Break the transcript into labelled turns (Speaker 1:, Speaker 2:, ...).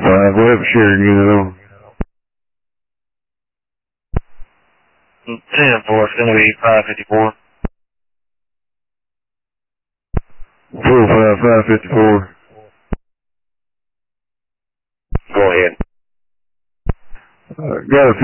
Speaker 1: 5, we'll have a sharing unit on.
Speaker 2: 10-4, it's going to be 554.
Speaker 1: 45554.
Speaker 2: Go ahead.
Speaker 1: Got a